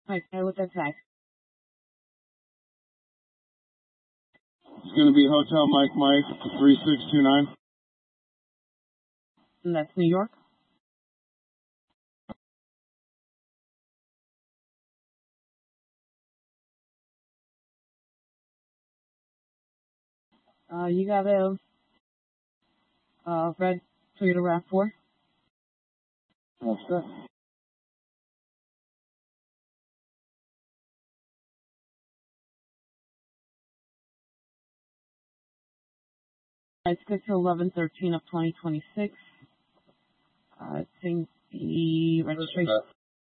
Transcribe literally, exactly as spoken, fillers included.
Alright, stay with that tag. It's going to be Hotel Mike Mike, three six two nine. And that's New York? Uh, you got a, uh, red Toyota RAV four? That's it. It's good to eleven thirteen of twenty twenty-six. Uh, I think the registration.